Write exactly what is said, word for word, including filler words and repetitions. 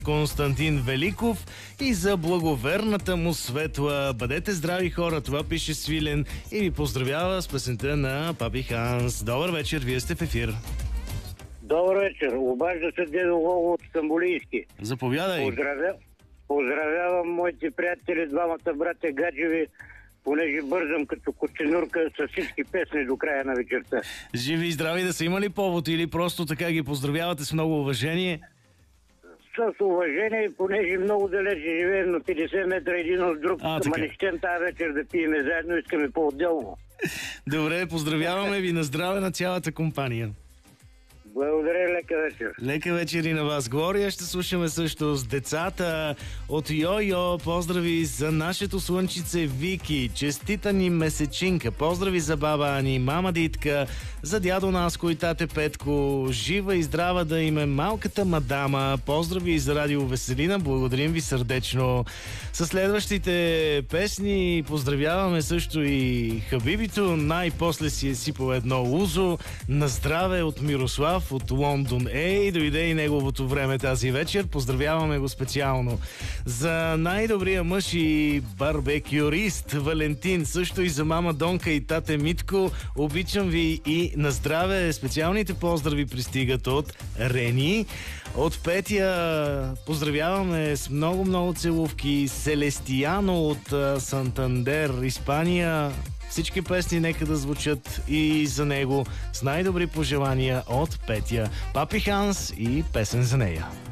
Константин Великов и за благоверната му Светла. Бъдете здрави, хора, това пише Свилен и ви поздравява с песента на Папи Ханс. Добър вечер, вие сте в ефир. Добър вечер, обажда се дедо Лого от Стамбулийски. Заповядай. Поздравя... Поздравявам моите приятели, двамата братя Гаджеви, понеже бързам като коченурка с всички песни до края на вечерта. Живи и здрави, да са имали повод или просто така ги поздравявате с много уважение? С уважение, понеже много далеч живеем на петдесет метра един от друг. А, ама не щем тази вечер да пиеме заедно, искаме по-отделно. Добре, поздравяваме ви, на здраве на цялата компания. Благодаря, лека вечер. Лека вечер и на вас, Глория. Ще слушаме също с децата от Йо-Йо. Поздрави за нашето слънчице Вики. Честита ни месечинка. Поздрави за баба Ани, мама Дитка, за дядо Наско и тате Петко. Жива и здрава да им е малката мадама. Поздрави за радио Веселина. Благодарим ви сърдечно. Със следващите песни поздравяваме също и Хабибито. Най-после си е сипал едно узо. На здраве от Мирослав от Лондон. Ей, дойде и неговото време тази вечер. Поздравяваме го специално. За най-добрия мъж и барбекюрист Валентин, също и за мама Донка и тате Митко. Обичам ви и на здраве. Специалните поздрави пристигат от Рени. От Петя поздравяваме с много-много целувки Селестияно от Сантандер, Испания. Всички песни нека да звучат и за него с най-добри пожелания от Петя. Папи Ханс и песен за нея.